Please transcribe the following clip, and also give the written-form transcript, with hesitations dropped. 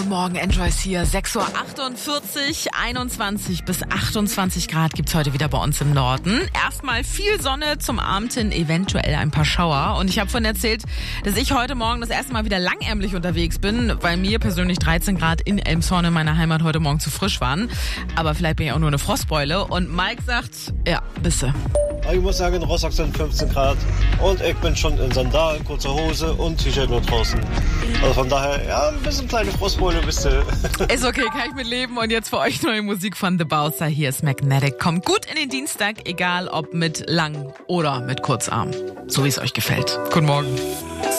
Guten Morgen, Enjoys hier. 6.48 Uhr, 21 bis 28 Grad gibt's heute wieder bei uns im Norden. Erstmal viel Sonne, zum Abend hin eventuell ein paar Schauer. Und ich habe vorhin erzählt, dass ich heute Morgen das erste Mal wieder langärmlich unterwegs bin, weil mir persönlich 13 Grad in Elmshorn in meiner Heimat heute Morgen zu frisch waren. Aber vielleicht bin ich auch nur eine Frostbeule. Und Mike sagt, ja, bisse. Ich muss sagen, in Rostock sind 15 Grad und ich bin schon in Sandalen, kurzer Hose und T-Shirt nur draußen. Also von daher, ja, ein bisschen kleine Frostbeule bist du. Ist okay, kann ich mit leben. Und jetzt für euch neue Musik von The Bowser. Hier ist Magnetic. Kommt gut in den Dienstag, egal ob mit lang oder mit Kurzarm. So wie es euch gefällt. Guten Morgen.